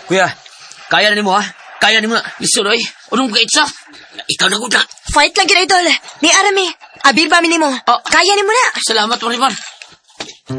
Kuya, kaya na mo ha? Kaya na mo na. Lisuroy, unong ka itsa. Ikaw na ko na. Fight lang gina, idol. Ni Arami. Abir ba minimo? Kaya ni mo na. Salamat, Mariman.